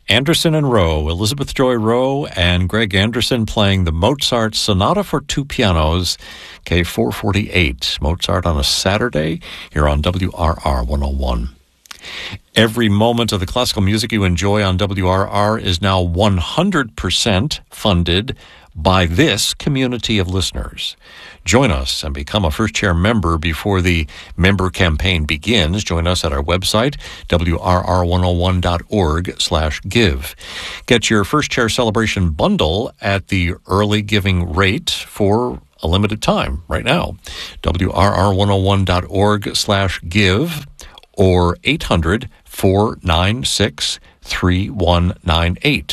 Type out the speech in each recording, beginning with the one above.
Anderson and Rowe, Elizabeth Joy Rowe and Greg Anderson playing the Mozart Sonata for Two Pianos, K448. Mozart on a Saturday here on WRR 101. Every moment of the classical music you enjoy on WRR is now 100% funded by this community of listeners. Join us and become a first-chair member before the member campaign begins. Join us at our website, wrr101.org/give. Get your first-chair celebration bundle at the early giving rate for a limited time right now. wrr101.org/give or 800-496-3198.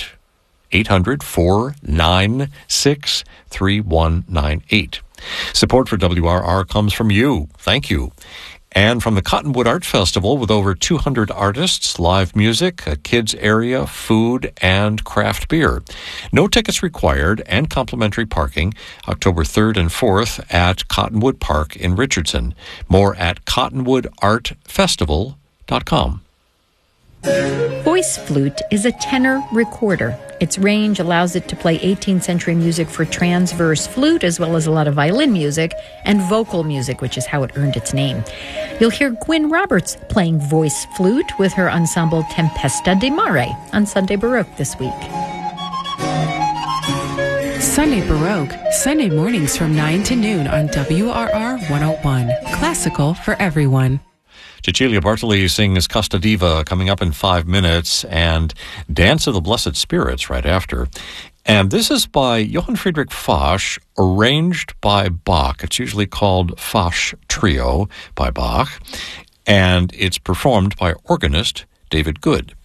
800-496-3198. Support for WRR comes from you. Thank you. And from the Cottonwood Art Festival with over 200 artists, live music, a kids area, food, and craft beer. No tickets required and complimentary parking October 3rd and 4th at Cottonwood Park in Richardson. More at cottonwoodartfestival.com. Voice flute is a tenor recorder. Its range allows it to play 18th century music for transverse flute, as well as a lot of violin music and vocal music, which is how it earned its name. You'll hear Gwyn Roberts playing voice flute with her ensemble Tempesta di Mare on Sunday Baroque this week. Sunday Baroque, Sunday mornings from 9 to noon on WRR 101. Classical for everyone. Cecilia Bartoli sings Costa Diva coming up in 5 minutes, and Dance of the Blessed Spirits right after. And this is by Johann Friedrich Fasch, arranged by Bach. It's usually called Fasch Trio by Bach, and it's performed by organist David Good.